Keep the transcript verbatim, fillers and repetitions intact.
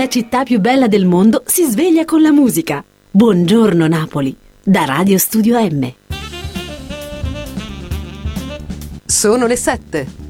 La città più bella del mondo si sveglia con la musica. Buongiorno Napoli, da Radio Studio M. Sono le sette.